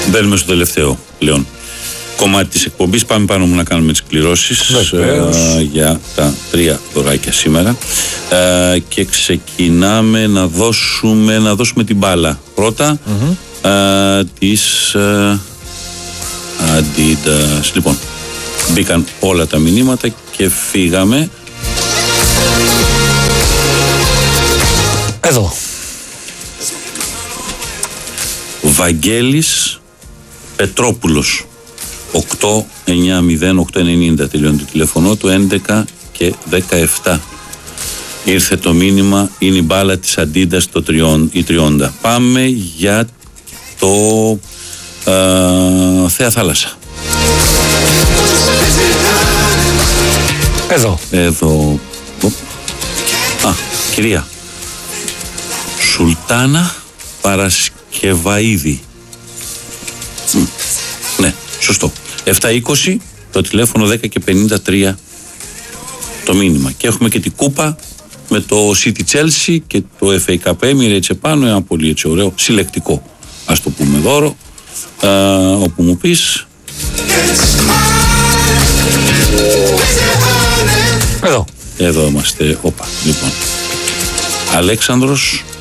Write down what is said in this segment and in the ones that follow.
Μπαίνουμε στο τελευταίο πλέον κομμάτι της εκπομπής. Πάμε πάνω μου να κάνουμε τις κληρώσεις για τα 3 δωράκια σήμερα. Και ξεκινάμε να δώσουμε την μπάλα. Πρώτα της Adidas. Λοιπόν, μπήκαν όλα τα μηνύματα και φύγαμε. Εδώ. Βαγγέλης Πετρόπουλος, 890-890 τελειώνει το τηλέφωνο του, 11 και 17 ήρθε το μήνυμα, είναι η μπάλα της Adidas η 30. Πάμε για το Θέα Θάλασσα. Εδώ. Κυρία Σουλτάνα Παρασκευαίδη. Ναι, σωστό. 720 το τηλέφωνο, 10 και 53 το μήνυμα. Και έχουμε και την κούπα με το City Chelsea και το FA Cup Emirates επάνω, ένα πολύ έτσι ωραίο συλλεκτικό, ας το πούμε, δώρο, όπου μου πεις. Εδώ είμαστε. Όπα, λοιπόν, Αλέξανδρος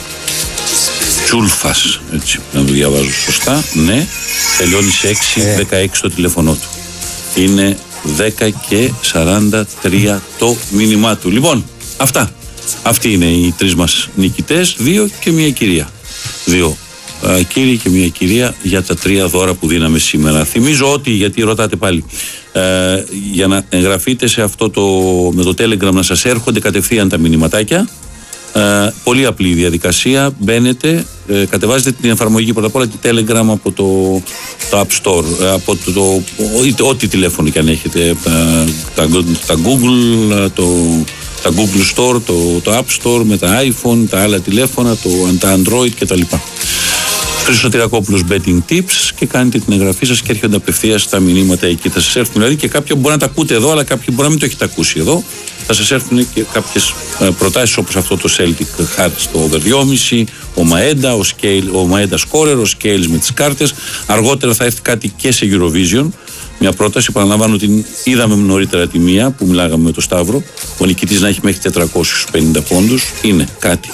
Τσούλφας, έτσι να το διαβάζω σωστά, ναι, τελειώνει σε 6-16 το τηλέφωνο του. Είναι 10 και 43 το μήνυμά του. Λοιπόν, αυτοί είναι οι 3 μας νικητές, 2 και 1 κυρία. 2 κύριοι και 1 κυρία για τα 3 δώρα που δίναμε σήμερα. Θυμίζω ότι, γιατί ρωτάτε πάλι, για να εγγραφείτε σε αυτό με το Telegram να σας έρχονται κατευθείαν τα μηνυματάκια. Πολύ απλή διαδικασία. Μπαίνετε, κατεβάζετε την εφαρμογή πρώτα απ' όλα, τη Telegram από το App Store, από ό,τι τηλέφωνο και αν έχετε, τα Google, τα Google Store, το App Store με τα iPhone, τα άλλα τηλέφωνα, τα Android κτλ. Χρυσοτηρακόπουλος Betting Tips, και κάνετε την εγγραφή σας και έρχονται απευθείας τα μηνύματα εκεί. Θα σας έρθουν δηλαδή και κάποιοι μπορεί να τα ακούτε εδώ, αλλά κάποιοι μπορεί να μην το έχετε ακούσει εδώ. Θα σας έρθουν και κάποιες προτάσεις όπως αυτό το Celtic Heart στο over 2,5, ο Maeda, ο Maeda Scorer, ο Scales με τις κάρτες. Αργότερα θα έρθει κάτι και σε Eurovision. Μια πρόταση, παραλαμβάνω, την είδαμε νωρίτερα τη μία που μιλάγαμε με τον Σταύρο. Ο νικητής να έχει μέχρι 450 πόντους. Είναι κάτι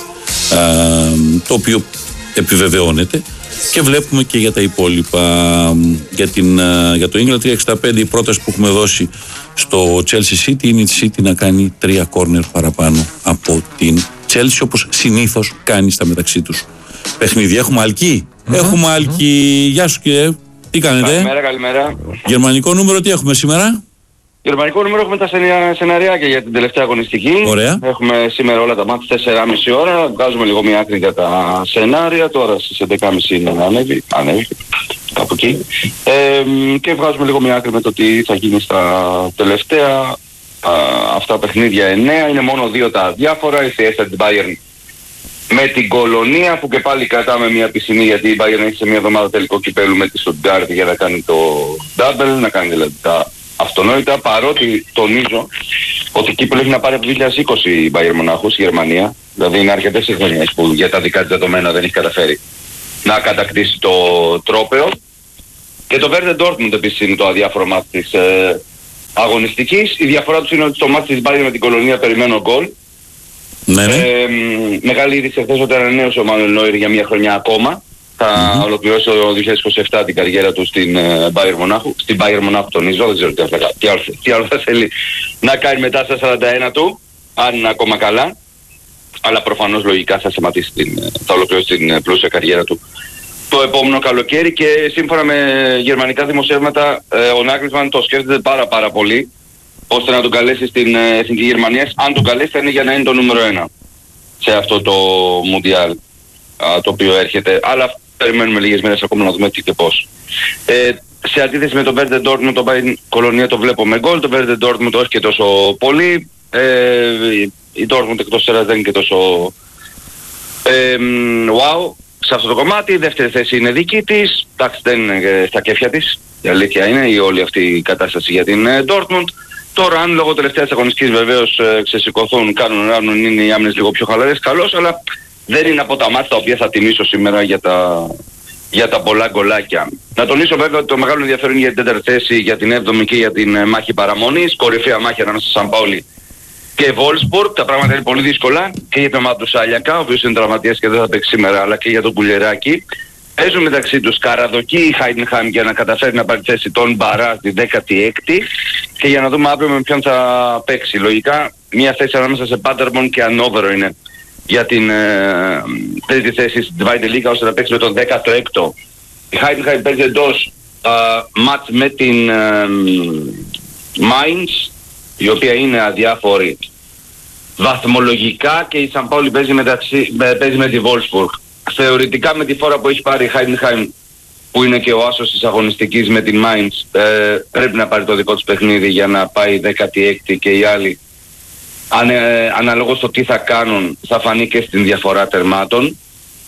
το οποίο επιβεβαιώνεται. Και βλέπουμε και για τα υπόλοιπα. Για το England 365 η πρόταση που έχουμε δώσει στο Chelsea City είναι η City να κάνει 3 κόρνερ παραπάνω από την Chelsea, όπως συνήθως κάνει στα μεταξύ τους παιχνίδια. Έχουμε Αλκή. Έχουμε Αλκή. Γεια σου κύριε. Τι κάνετε? Καλημέρα. Γερμανικό νούμερο τι έχουμε σήμερα? Γερμανικό νούμερο έχουμε τα σεναριάκια για την τελευταία αγωνιστική. Ωραία. Έχουμε σήμερα όλα τα μάτια 4,5 ώρα. Βγάζουμε λίγο μια άκρη για τα σενάρια. Τώρα στις 11.30 είναι ανέβει. Κάπου εκεί. Και βγάζουμε λίγο μια άκρη με το τι θα γίνει στα τελευταία αυτά παιχνίδια 9. Είναι μόνο 2 τα διάφορα. Η Fiesta την Bayern με την Κολονία, που και πάλι κρατάμε μια πισινή, γιατί η Bayern έχει σε μια εβδομάδα τελικό κυπέλου με τη Stuttgart για να κάνει το double, να κάνει δηλαδή τα αυτονόητα, παρότι τονίζω ότι η κύπελο έχει να πάρει από το 2020 η Bayern Μονάχου στη Γερμανία, δηλαδή είναι αρκετές χρονιές που για τα δικά της δεδομένα δεν έχει καταφέρει να κατακτήσει το τρόπαιο. Και το Werder Dortmund επίσης είναι το αδιάφορο μάτι της αγωνιστικής. Η διαφορά τους είναι ότι στο μάτι της Bayern με την Κολονία περιμένω γκολ. Ναι. Μεγάλη είδηση χθες ότι ανανέωσε ο Μάνουελ Νόιερ για μια χρονιά ακόμα. Θα ολοκληρώσει το 2027 την καριέρα του στην Bayern Μονάχου. Στην Bayern Μονάχου τονίζω, δεν ξέρω τι άλλο θα θέλει να κάνει μετά στα 41 του, αν είναι ακόμα καλά. Αλλά προφανώς λογικά θα ολοκληρώσει την πλούσια καριέρα του το επόμενο καλοκαίρι. Και σύμφωνα με γερμανικά δημοσιεύματα, ο Νάγκελσμαν το σκέφτεται πάρα πολύ, ώστε να τον καλέσει στην Εθνική Γερμανία. Αν τον καλέσει θα είναι για να είναι το νούμερο 1 σε αυτό το Μουντιάλ το οποίο έρχεται. Αλλά περιμένουμε λίγες μέρες ακόμα να δούμε τι και πώς. Σε αντίθεση με τον Werder Dortmund, τον Bayern Κολονία το βλέπω με γκολ. Το Werder Dortmund όχι και τόσο πολύ. Η Dortmund εκτός έδρας δεν είναι και τόσο wow σε αυτό το κομμάτι. Η δεύτερη θέση είναι δική της. Εντάξει, δεν είναι στα κέφια της. Η αλήθεια είναι η όλη αυτή η κατάσταση για την Dortmund. Τώρα αν λόγω τελευταίας αγωνιστικής βεβαίως ξεσηκωθούν, κάνουν είναι οι άμυνες λίγο πιο χαλαρές, καλώς, αλλά δεν είναι από τα μάτια τα οποία θα τιμήσω σήμερα για για τα πολλά γκολάκια. Να τονίσω βέβαια ότι το μεγάλο ενδιαφέρον για την τέταρτη θέση, για την 7η και για την μάχη παραμονής, κορυφαία μάχη ανάμεσα στο Σαν Πάολι και Βόλσμπουργκ. Τα πράγματα είναι πολύ δύσκολα και για τον Μάτου Σάλιακα, ο οποίος είναι τραυματίας και δεν θα παίξει σήμερα, αλλά και για τον Κουλεράκη. Παίζουν μεταξύ τους Καραδοκή η Χάιντενχάιμ για να καταφέρει να πάρει θέση τον Μπαρά στη 16η και για να δούμε αύριο με ποιον θα παίξει. Λογικά μια θέση ανάμεσα σε Πάντερμον και Ανόβερο είναι για την τρίτη θέση στην Zweite Liga, ώστε να παίξει με τον 16ο. Η Heidenheim παίζει εντός μάτς με την Mainz, η οποία είναι αδιάφορη βαθμολογικά, και η Σαν Πάολι παίζει με τη Wolfsburg. Θεωρητικά με τη φόρα που έχει πάρει η Heidenheim, που είναι και ο άσος της αγωνιστικής με την Mainz, πρέπει να πάρει το δικό της παιχνίδι για να πάει 16η, και οι άλλοι αναλόγως το τι θα κάνουν θα φανεί και στην διαφορά τερμάτων.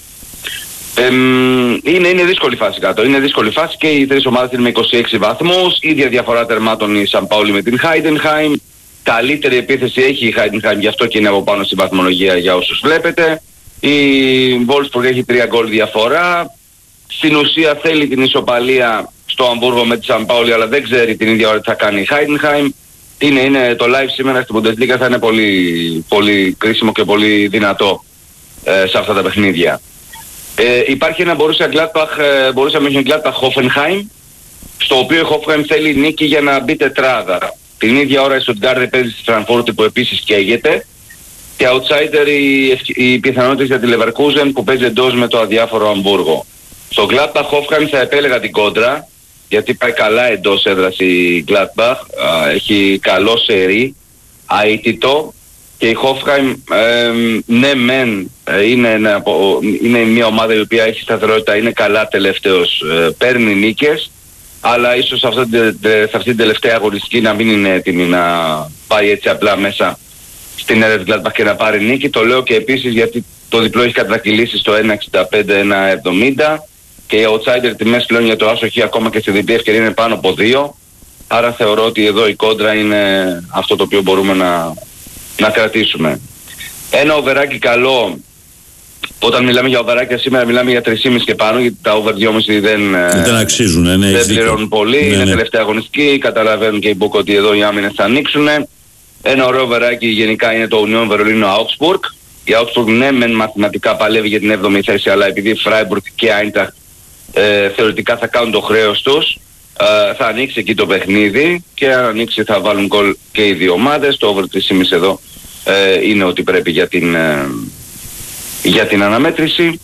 Είναι δύσκολη φάση κάτω. Είναι δύσκολη φάση και οι τρεις ομάδες είναι με 26 βαθμούς. Ίδια διαφορά τερμάτων η Σαν Πάολι με την Heidenheim. Καλύτερη επίθεση έχει η Heidenheim, γι' αυτό και είναι από πάνω στην βαθμολογία για όσους βλέπετε. Η Wolfsburg έχει 3 γκολ διαφορά. Στην ουσία θέλει την ισοπαλία στο Αμβούργο με τη Σαν Πάολι, αλλά δεν ξέρει την ίδια ώρα τι θα κάνει η Heidenheim. Είναι το live σήμερα στην Bundesliga, θα είναι πολύ, πολύ κρίσιμο και πολύ δυνατό σε αυτά τα παιχνίδια. Υπάρχει ένα Borussia Mönchengladbach Hoffenheim, στο οποίο η Hoffenheim θέλει νίκη για να μπει τετράδα. Την ίδια ώρα η Stuttgart παίζει στη Φραγκφούρτη, που επίσης καίγεται, και outsider οι πιθανότητες για τη Leverkusen, που παίζει εντός με το αδιάφορο Αμβούργο. Στο Gladbach Hoffenheim θα επέλεγα την κόντρα, γιατί πάει καλά εντός έδρας η Gladbach, έχει καλό σερί, αίτητο, και η Hoffenheim ναι μεν είναι μια ομάδα η οποία έχει σταθερότητα, είναι καλά τελευταίος, παίρνει νίκες, αλλά ίσως σε αυτή την τελευταία αγωνιστική να μην είναι έτοιμη να πάει έτσι απλά μέσα στην έδρα της Gladbach και να πάρει νίκη. Το λέω και επίσης γιατί το διπλό έχει κατρακυλήσει στο 1.65-1.70 και οι outsider τιμές πλέον για το άσοχη ακόμα και στη διπλή ευκαιρία είναι πάνω από 2. Άρα θεωρώ ότι εδώ η κόντρα είναι αυτό το οποίο μπορούμε να κρατήσουμε. Ένα οβεράκι καλό, όταν μιλάμε για οβεράκια σήμερα μιλάμε για 3,5 και πάνω, γιατί τα over 2,5 δεν αξίζουν, δεν πληρώνουν πολύ. Είναι τελευταία αγωνιστική, καταλαβαίνουν και οι Μπουκ ότι εδώ οι άμυνες θα ανοίξουν. Ένα ωραίο οβεράκι γενικά είναι το Union Βερολίνο Augsburg. Η Augsburg ναι μεν μαθηματικά παλεύει για την 7η θέση, αλλά επειδή Freiburg και Eintracht θεωρητικά θα κάνουν το χρέος τους, θα ανοίξει εκεί το παιχνίδι, και αν ανοίξει θα βάλουν γκολ και οι δύο ομάδες. Το over 3,5 εδώ είναι ότι πρέπει για την αναμέτρηση.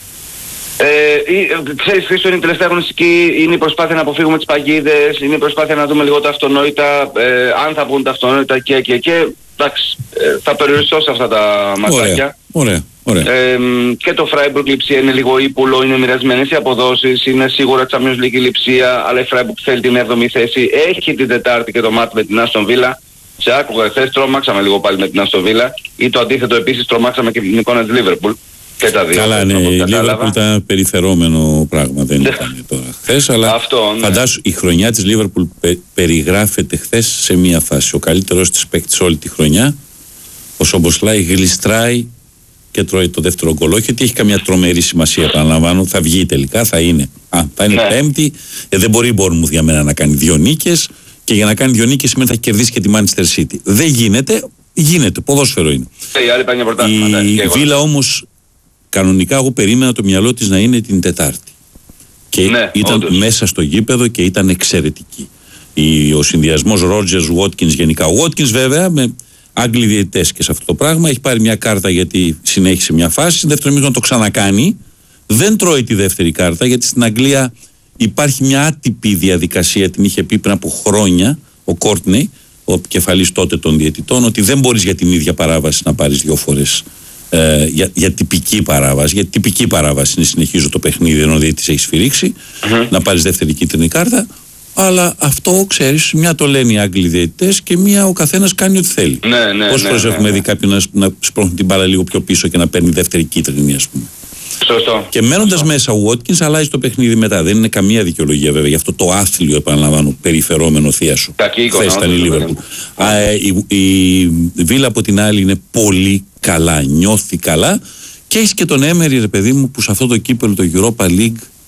Ξέρεις Χρήστο, είναι η τελευταία αγωνιστική, είναι η προσπάθεια να αποφύγουμε τις παγίδες, είναι η προσπάθεια να δούμε λίγο τα αυτονόητα, αν θα βγουν τα αυτονόητα και εντάξει, θα περιοριστώ σε αυτά τα ματσάκια. Ωραία. Και το Freiburg Λειψία είναι λίγο ύπουλο, είναι μοιρασμένες οι αποδόσεις, είναι σίγουρα Champions League Λειψία, αλλά η Freiburg θέλει την 7η θέση, έχει την Τετάρτη και το μάτι με την Aston Villa. Σε άκουγα χθες, τρομάξαμε λίγο πάλι με την Aston Villa, ή το αντίθετο επίσης, τρομάξαμε και την εικόνα της Liverpool. Και τα δύο. Καλά, ναι, η Liverpool ήταν περιφερόμενο πράγμα, δεν ήταν τώρα χθες, αλλά αυτό, ναι. Φαντάσου η χρονιά της Liverpool περιγράφεται χθες σε μία φάση. Ο καλύτερος της παίκτης όλη τη χρονιά, ο Σομποσλάι, γλιστράει και τρώει το δεύτερο γκολ. Όχι ότι έχει καμιά τρομερή σημασία, επαναλαμβάνω, θα βγει τελικά, θα είναι ναι. Πέμπτη. Δεν μπορεί η Bournemouth για μένα να κάνει 2 νίκες, και για να κάνει 2 νίκες σημαίνει θα κερδίσει και τη Manchester City. Δεν γίνεται, ποδόσφαιρο είναι. Η Βίλα όμως κανονικά εγώ περίμενα το μυαλό της να είναι την Τετάρτη. Και ήταν όντως μέσα στο γήπεδο και ήταν εξαιρετική. Ο συνδυασμός Rodgers-Watkins γενικά. Ο Watkins βέβαια με Άγγλοι διαιτητές και σε αυτό το πράγμα έχει πάρει μια κάρτα γιατί συνέχισε μια φάση. Δεύτερο μήχρονο το ξανακάνει. Δεν τρώει τη δεύτερη κάρτα γιατί στην Αγγλία υπάρχει μια άτυπη διαδικασία. Την είχε πει πριν από χρόνια ο Κόρτνεϊ, ο επικεφαλής τότε των διαιτητών, ότι δεν μπορείς για την ίδια παράβαση να πάρεις 2 φορές. Για τυπική παράβαση. Για τυπική παράβαση είναι συνεχίζω το παιχνίδι ενώ ο διαιτητής έχει σφυρίξει, να πάρεις δεύτερη κίτρινη κάρτα. Αλλά αυτό ξέρεις, μια το λένε οι Άγγλοι διαιτητές και μια ο καθένας κάνει ό,τι θέλει. Πόσες φορές έχουμε δει κάποιον να σπρώχνει την μπάλα λίγο πιο πίσω και να παίρνει δεύτερη κίτρινη, ας πούμε. Σωστό. Και μένοντας μέσα ο Watkins αλλάζει το παιχνίδι μετά. Δεν είναι καμία δικαιολογία βέβαια. Γι' αυτό το άθλιο, επαναλαμβάνω, περιφερόμενο θεία σου. Χθες ήταν η Liverpool. Η Βίλα από την άλλη είναι πολύ καλά. Νιώθει καλά. Και έχει και τον Έμερι, ρε παιδί μου, που σε αυτό το κύπελλο, το Europa League,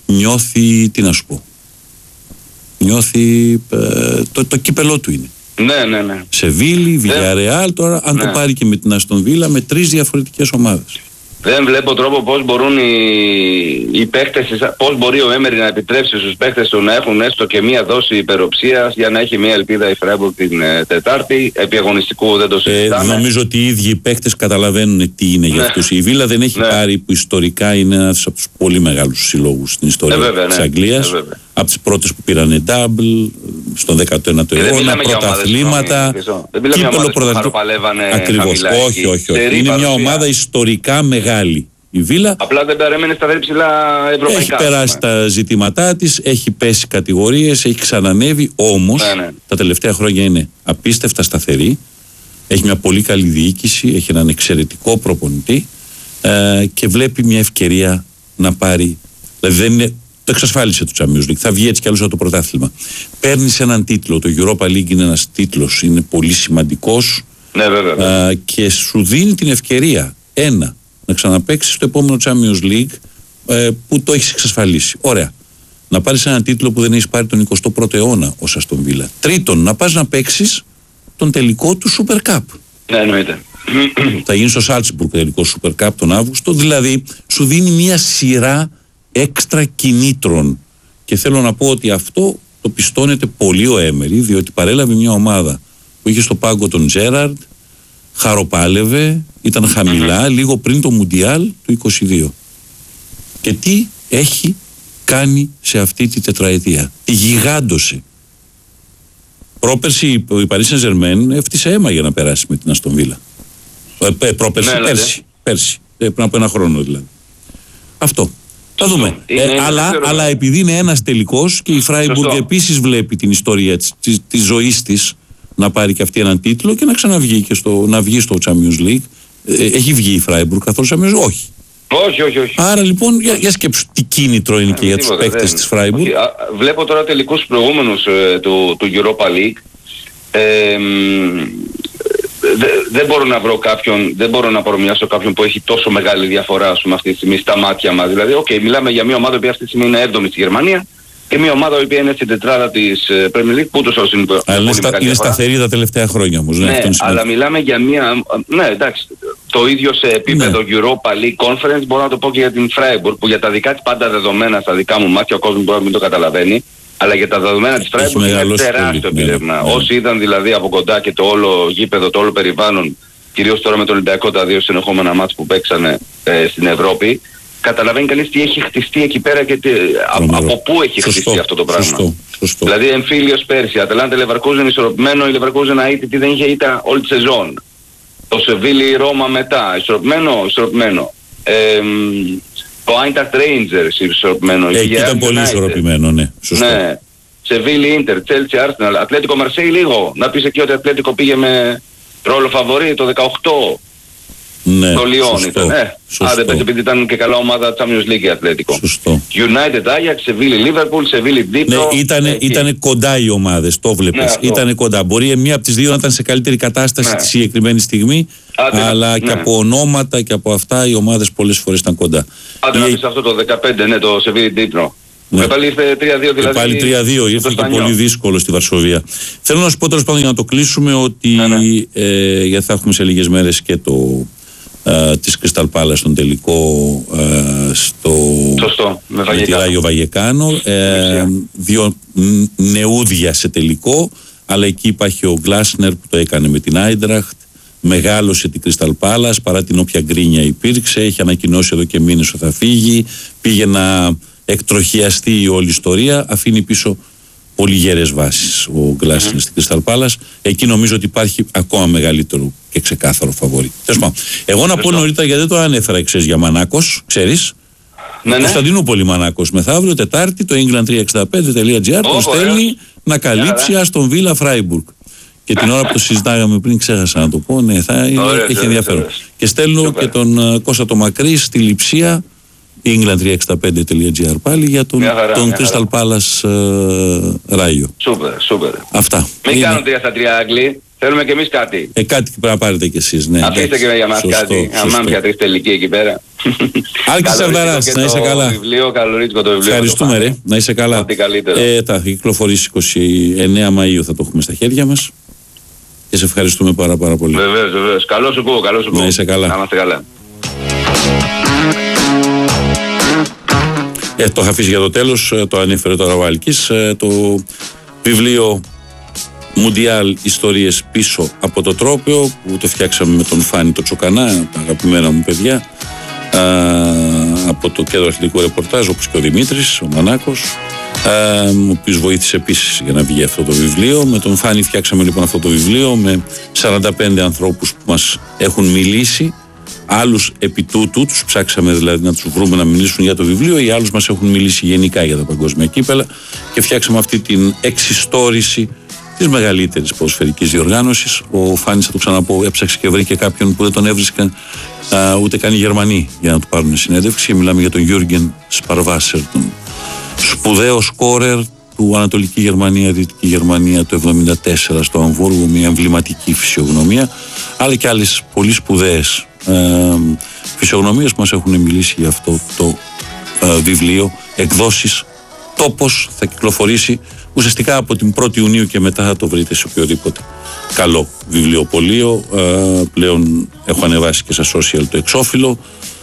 νιώθει, τι να σου πω, νιώθει το κύπελό του είναι. Ναι. Σεβίλη, Villarreal, τώρα αν το πάρει και με την Αστον Βίλα, με 3 διαφορετικές ομάδες. Δεν βλέπω τρόπο πώς μπορούν οι παίχτες, πώς μπορεί ο Έμερι να επιτρέψει στους παίχτες του να έχουν έστω και μία δόση υπεροψίας για να έχει μία ελπίδα η Φράιμπουργκ την Τετάρτη. Επί αγωνιστικού δεν το συζητάμε. Νομίζω ότι οι ίδιοι οι παίχτες καταλαβαίνουν τι είναι για αυτούς. Η Βίλα δεν έχει πάρει, που ιστορικά είναι ένας από τους πολύ μεγάλους συλλόγους στην ιστορία της Αγγλίας. Από τις πρώτες που πήραν double στον 19ο αιώνα, πρωταθλήματα, κύπελλο πρωταθλήματα. Ακριβώς, όχι. Είναι μια ομάδα ιστορικά μεγάλη. Η Βίλα απλά δεν παρέμενε στα ψηλά ευρωπαϊκά. Έχει περάσει τα ζητήματά της, έχει πέσει κατηγορίες, έχει ξανανεύει, όμως τα τελευταία χρόνια είναι απίστευτα σταθερή. Έχει μια πολύ καλή διοίκηση, έχει έναν εξαιρετικό προπονητή και βλέπει μια ευκαιρία να πάρει. Δηλαδή δεν είναι. Το εξασφάλισε το Champions League. Θα βγει έτσι κι αλλιώς από το πρωτάθλημα. Παίρνεις έναν τίτλο. Το Europa League είναι ένας τίτλος, είναι πολύ σημαντικός. Ναι, βέβαια. Και σου δίνει την ευκαιρία να ξαναπαίξεις στο επόμενο Champions League που το έχεις εξασφαλίσει. Ωραία. Να πάρεις έναν τίτλο που δεν έχεις πάρει τον 21ο αιώνα ως Αστον Βίλα. Τρίτον, να πας να παίξεις τον τελικό του Super Cup. Ναι, εννοείται. Θα γίνει στο Salzburg τελικό Super Cup τον Αύγουστο. Δηλαδή σου δίνει μια σειρά έξτρα κινήτρων. Και θέλω να πω ότι αυτό το πιστώνεται πολύ ο Έμερι, διότι παρέλαβε μια ομάδα που είχε στο πάγκο τον Τζέραρντ, χαροπάλευε, ήταν χαμηλά λίγο πριν το Μουντιάλ του 22. Και τι έχει κάνει σε αυτή τη τετραετία? Τη γιγάντωσε. Πρόπερση η Paris Saint-Germain έφτιασε αίμα για να περάσει με την Αστον Βίλα. Πέρσι, πριν από ένα χρόνο δηλαδή. Αυτό. Θα δούμε. Αλλά επειδή είναι ένας τελικός και η Φράιμπουργκ επίσης βλέπει την ιστορία της ζωής της να πάρει και αυτή έναν τίτλο και να ξαναβγεί και να βγει στο Champions League. Έχει βγει η Φράιμπουργκ καθόλου στο Champions League? Όχι. Όχι. Άρα λοιπόν για σκέψου τι κίνητρο είναι και για τους παίκτες της Φράιμπουργκ. Βλέπω τώρα τελικούς προηγούμενους του Europa League. Δεν μπορώ να βρω κάποιον, δεν μπορώ να παρομοιάσω κάποιον που έχει τόσο μεγάλη διαφορά αυτή τη στιγμή στα μάτια μας. Δηλαδή, μιλάμε για μια ομάδα που αυτή τη στιγμή είναι 7η στη Γερμανία και μια ομάδα που είναι στην τετράδα της Premier League που ούτως όσο είναι είναι σταθερή τα τελευταία χρόνια όμως. Ναι, αλλά μιλάμε για μια. Ναι, εντάξει. Το ίδιο σε επίπεδο Europa League Conference μπορώ να το πω και για την Freiburg που για τα δικά της πάντα δεδομένα στα δικά μου μάτια ο κόσμος μπορεί να μην το καταλαβαίνει. Αλλά για τα δεδομένα της Freiburg είναι τεράστιο επίτευγμα. Όσοι είδαν δηλαδή από κοντά και το όλο γήπεδο, το όλο περιβάλλον, κυρίως τώρα με τον Ολυμπιακό τα 2 συνεχόμενα μάτς που παίξανε στην Ευρώπη, καταλαβαίνει κανείς τι έχει χτιστεί εκεί πέρα και από πού έχει χτιστεί αυτό το πράγμα. Σωστό. Δηλαδή εμφύλιος πέρσι, Αταλάντα Leverkusen ισορροπημένο, η Leverkusen αίτητη δεν είχε ήττα όλη τη σεζόν. Το Σεβίλη Ρώμα μετά, ισορροπημένο. Το Eintracht Rangers ισορροπημένο. Εκεί ήταν πολύ ισορροπημένο, ναι. Σωστό. Ναι. Σεβίλη, Ίντερ, Τσέλσι, Άρσεναλ, Ατλέτικο Μαρσέη λίγο. Να πεις εκεί ότι ο Ατλέτικο πήγε με ρόλο φαβορί το 18. Ναι, το Λιόν ήταν. Άντε πες επειδή ήταν και καλά ομάδα Champions League η Ατλέτικο. Σωστό. United, Ajax, Σεβίλη, Λίβερπουλ, Σεβίλη, Ντίπρο. Ναι, ήτανε κοντά οι ομάδες, το βλέπεις. Ναι, ήτανε κοντά. Μπορεί μία από τις δύο να ήταν σε καλύτερη κατάσταση τη συγκεκριμένη στιγμή, αλλά και από ονόματα και από αυτά οι ομάδες πολλές φορές ήταν κοντά. Άντε να πεις αυτό το 15, ναι, το Σεβίλη, Ντίπρο. Ναι. Πάλι ήρθε 3-2 δηλαδή. Και πάλι 3-2, ήρθε και πολύ δύσκολο στη Βαρσοβία. Θέλω να σου πω τέλος πάντων για να το κλείσουμε ότι γιατί θα έχουμε σε λίγες μέρες και το της Crystal Palace στον τελικό με τη Ράγιο Βαγεκάνο. 2 νεούδια σε τελικό, αλλά εκεί υπάρχει ο Γκλάσνερ που το έκανε με την Άιντραχτ. Μεγάλωσε την Crystal Palace παρά την όποια γκρίνια υπήρξε. Έχει ανακοινώσει εδώ και μήνες ότι θα φύγει. Πήγε να εκτροχιαστεί η όλη ιστορία. Αφήνει πίσω πολύ γέρες βάσεις ο Γκλάσνερ στην Crystal Palace. Εκεί νομίζω ότι υπάρχει ακόμα μεγαλύτερο και ξεκάθαρο φαβορί. Εγώ να πω νωρίτερα, γιατί δεν το ανέφερα για Μανάκος, ξέρεις. Ναι. Κωνσταντινούπολη Μανάκος μεθαύριο Τετάρτη, το england365.gr τον στέλνει να καλύψει Αστον Βίλα Φράιμπουργκ. Και την ώρα που το συζητάγαμε πριν ξέχασα να το πω, ναι, έχει ενδιαφέρον. Και στέλνω και τον Κώστα το Μακρύ στη Λειψία, england365.gr πάλι, για τον Crystal Palace Ράγιο. Σούπερ. Αυτά. Μην κάνουν 3 στα 3 Άγγλοι. Θέλουμε κι εμείς κάτι. Κάτι πρέπει να πάρετε κι εσείς. Ναι, αφήστε και για μας κάτι. Αμάν πια 3 τελική εκεί πέρα. Άλκης Σαρδαράς, να είσαι καλά. Καλορίτικο το βιβλίο. Ευχαριστούμε ρε, να είσαι καλά. Ό,τι καλύτερο. Θα κυκλοφορήσει 29 Μαΐου, θα το έχουμε στα χέρια μας. Και σε ευχαριστούμε πάρα πολύ. Βεβαίως. Καλό σου πω. Να είσαι καλά. Να είμαστε καλά. Το είχα αφήσει για το τέλος, το ανέφερε τώρα ο Άλκης, το βιβλίο Μουντιάλ Ιστορίες πίσω από το τρόπαιο, που το φτιάξαμε με τον Φάνη το Τσοκανά, τα αγαπημένα μου παιδιά, από το Κέντρο Αθλητικού Ρεπορτάζ, όπως και ο Δημήτρης, ο Μανάκος, ο οποίος βοήθησε επίσης για να βγει αυτό το βιβλίο. Με τον Φάνη φτιάξαμε λοιπόν αυτό το βιβλίο με 45 ανθρώπους που μας έχουν μιλήσει. Άλλους επί τούτου, τους ψάξαμε δηλαδή να τους βρούμε να μιλήσουν για το βιβλίο, οι άλλους μας έχουν μιλήσει γενικά για τα παγκόσμια κύπελα και φτιάξαμε αυτή την εξιστόρηση της μεγαλύτερης ποδοσφαιρικής διοργάνωσης. Ο Φάνης, θα το ξαναπώ, έψαξε και βρήκε κάποιον που δεν τον έβρισκαν ούτε καν οι Γερμανοί για να του πάρουν συνέντευξη. Μιλάμε για τον Γιούργεν Σπαρβάσερ, τον σπουδαίο σκόρερ του Ανατολική Γερμανία, Δυτική Γερμανία το 1974 στο Αμβούργο, μια εμβληματική φυσιογνωμία, αλλά και άλλες πολύ σπουδαίες φυσιογνωμίες που μας έχουν μιλήσει για αυτό το βιβλίο. Εκδόσεις Τόπος, θα κυκλοφορήσει ουσιαστικά από την 1η Ιουνίου και μετά θα το βρείτε σε οποιοδήποτε καλό βιβλιοπωλείο. Πλέον έχω ανεβάσει και στα social το εξώφυλλο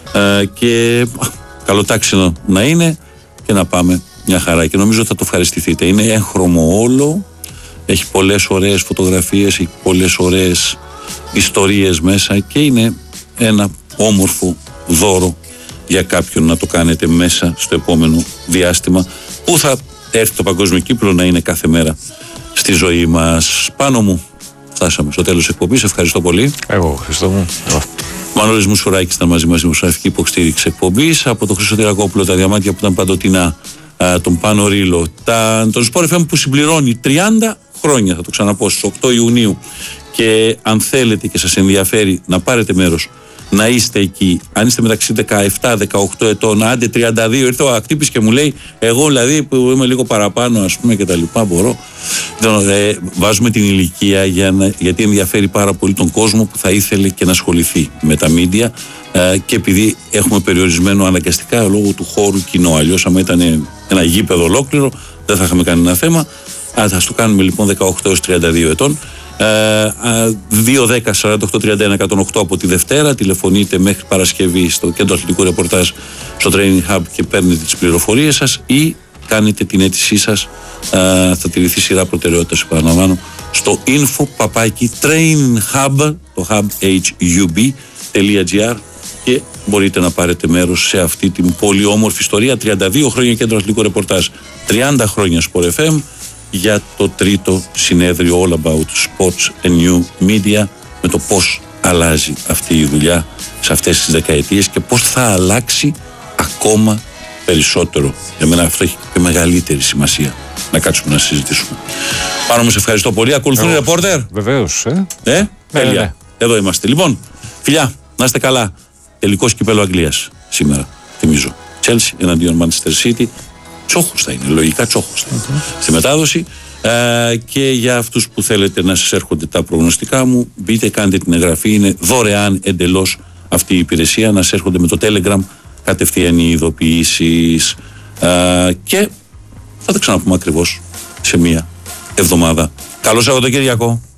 και καλοτάξινο να είναι και να πάμε μια χαρά, και νομίζω θα το ευχαριστηθείτε. Είναι έγχρωμο όλο, έχει πολλές ωραίες φωτογραφίες, έχει πολλές ωραίες ιστορίες μέσα και είναι ένα όμορφο δώρο για κάποιον να το κάνετε μέσα στο επόμενο διάστημα που θα έρθει το παγκόσμιο κύπελλο να είναι κάθε μέρα στη ζωή μας. Πάνω μου φτάσαμε στο τέλος της εκπομπής. Ευχαριστώ πολύ. Εγώ, Χριστό μου. Μανώλης Μουσουράκης ήταν μαζί μας, η μουσουργική υποστήριξη εκπομπής. Από τον Χρήστο Τυρακόπουλο, τα διαμάτια που ήταν παντοτινά, τον Πάνο Ρήλο, τον Sport FM που συμπληρώνει 30 χρόνια, θα το ξαναπώ, στις 8 Ιουνίου. Και αν θέλετε και σας ενδιαφέρει να πάρετε μέρος, να είστε εκεί, αν είστε μεταξύ 17-18 ετών, άντε 32, ήρθε ο Ακτύπης και μου λέει, εγώ δηλαδή που είμαι λίγο παραπάνω, ας πούμε, και τα λοιπά, μπορώ. Βάζουμε την ηλικία γιατί ενδιαφέρει πάρα πολύ τον κόσμο που θα ήθελε και να ασχοληθεί με τα μίντια, και επειδή έχουμε περιορισμένο αναγκαστικά λόγω του χώρου κοινό. Αλλιώς, άμα ήταν ένα γήπεδο ολόκληρο, δεν θα είχαμε κανένα θέμα. Θα το κάνουμε λοιπόν 18 έως 32 ετών. 2-10-48-31-108 από τη Δευτέρα. Τηλεφωνείτε μέχρι Παρασκευή στο Κέντρο Αθλητικού Ρεπορτάζ στο Training Hub και παίρνετε τις πληροφορίες σας, ή κάνετε την αίτησή σας. Θα τηρηθεί σειρά προτεραιότητας, επαναλαμβάνω, στο info@traininghub, το hub hub.gr, και μπορείτε να πάρετε μέρος σε αυτή την πολύ όμορφη ιστορία. 32 χρόνια Κέντρο Αθλητικού Ρεπορτάζ, 30 χρόνια Sport FM, για το τρίτο συνέδριο All About Sports and New Media, με το πώς αλλάζει αυτή η δουλειά σε αυτές τις δεκαετίες και πώς θα αλλάξει ακόμα περισσότερο. Για μένα αυτό έχει και μεγαλύτερη σημασία να κάτσουμε να συζητήσουμε. Πάνω μου, σε ευχαριστώ πολύ. Ακολουθούν οι ρεπόρτερ. Βεβαίως. Τέλεια. Εδώ είμαστε. Λοιπόν, φιλιά, να είστε καλά. Τελικός κυπέλλου Αγγλίας σήμερα, θυμίζω. Chelsea εναντίον Manchester City. Τσόχος θα είναι, λογικά τσόχος θα είναι στη μετάδοση. Και για αυτούς που θέλετε να σας έρχονται τα προγνωστικά μου, μπείτε, κάντε την εγγραφή, είναι δωρεάν εντελώς αυτή η υπηρεσία, να σας έρχονται με το Telegram κατευθείαν οι ειδοποιήσεις, και θα τα ξαναπούμε ακριβώς σε μία εβδομάδα. Καλό Σαββατοκύριακο.